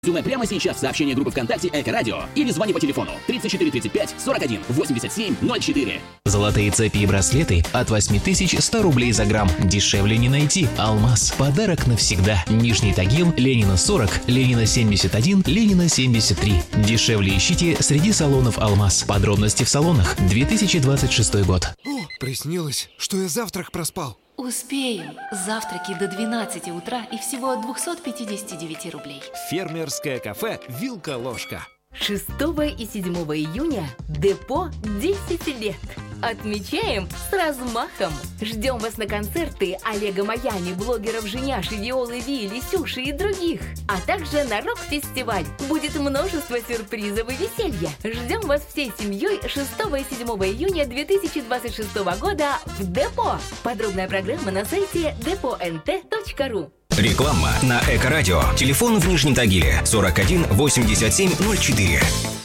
Резюме прямо сейчас в сообщение группы ВКонтакте Эко-Радио или звони по телефону 34 35 41 87 04. Золотые цепи и браслеты от 8100 рублей за грамм. Дешевле не найти. Алмаз. Подарок навсегда. Нижний Тагил, Ленина 40, Ленина 71, Ленина 73. Дешевле ищите среди салонов Алмаз. Подробности в салонах. 2026 год. О, приснилось, что я завтрак проспал. Успеем. Завтраки до 12 утра и всего от 259 рублей. Фермерское кафе «Вилка-ложка». 6 и 7 июня депо 10 лет. Отмечаем с размахом. Ждем вас на концерты Олега Майами, блогеров Женяши, Виолы Ви, Лисюши и других. А также на рок-фестиваль. Будет множество сюрпризов и веселья. Ждем вас всей семьей 6 и 7 июня 2026 года в депо. Подробная программа на сайте depo.nt.ru. Реклама на Эко-Радио. Телефон в Нижнем Тагиле 41 87 04.